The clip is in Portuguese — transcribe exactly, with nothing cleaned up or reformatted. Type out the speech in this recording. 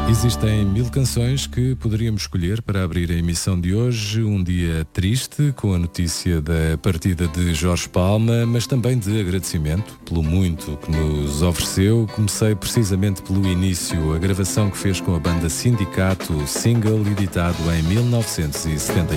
Existem mil canções que poderíamos escolher para abrir a emissão de hoje. Um dia triste, com a notícia da partida de Jorge Palma, mas também de agradecimento pelo muito que nos ofereceu. Comecei precisamente pelo início, a gravação que fez com a banda Sindicato, single editado em mil novecentos e setenta e um.